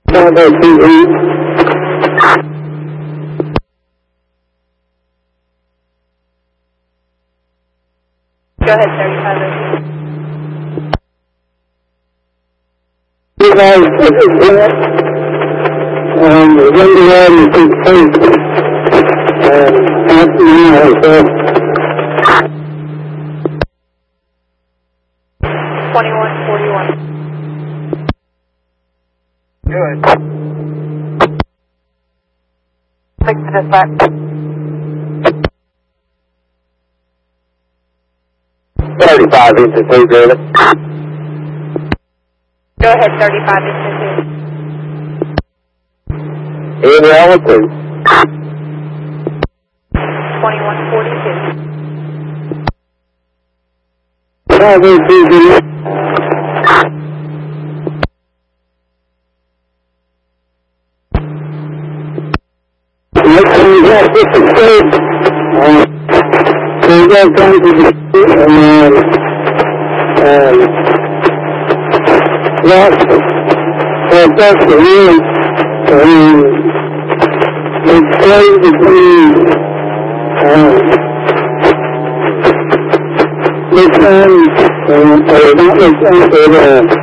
Go ahead, 35. You guys, this is Brett. The underwriting took place after myself. 2141. Good. Click to dispatch. 35 into 2, David. Go ahead, 35 into 2. In reality. 2142. 5 into 2, that's the real it's going to be this time, or not this time, but